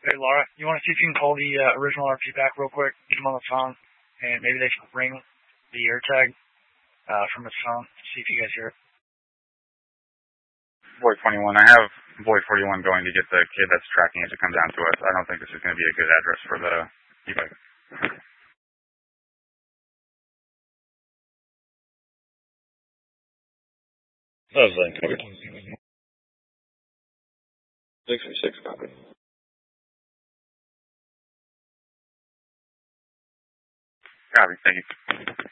Hey, Laura, you want to see if you can call the original RP back real quick? Get them on the phone, and maybe they can ring the air tag from his phone. See if you guys hear it. Boy 21, I have Boy 41 going to get the kid that's tracking it to come down to us. I don't think this is going to be a good address for the e-bike. That was Vancouver. 66 copy. Copy, thank you.